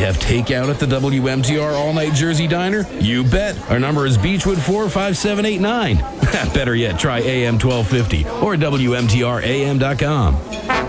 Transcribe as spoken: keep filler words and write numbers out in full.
have takeout at the W M T R All-Night Jersey Diner? You bet. Our number is Beechwood four five seven eight nine. Better yet, try A M twelve fifty or W M T R A M dot com.